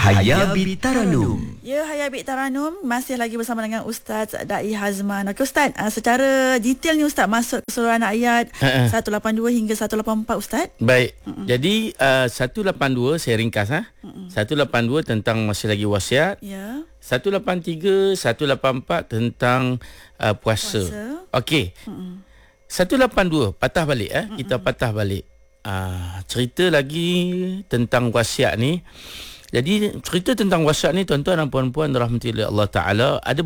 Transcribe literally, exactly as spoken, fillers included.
Hayabit Taranum. Ya, Hayabit Taranum masih lagi bersama dengan Ustaz Dai Hazman. Okey Ustaz, uh, secara detail ni Ustaz masuk keseluruhan ayat uh-uh. seratus lapan puluh dua hingga seratus lapan puluh empat Ustaz. Baik. Uh-uh. Jadi uh, seratus lapan puluh dua saya ringkas ah. Uh-uh. seratus lapan puluh dua tentang masih lagi wasiat. Ya. seratus lapan puluh tiga, seratus lapan puluh empat tentang uh, puasa. puasa. Okey. Uh-uh. seratus lapan puluh dua patah balik eh. Uh-uh. Kita patah balik. Uh, cerita lagi tentang wasiat ni. Jadi cerita tentang wasiat ni tuan-tuan dan puan-puan rahmatullahi Allah Taala ada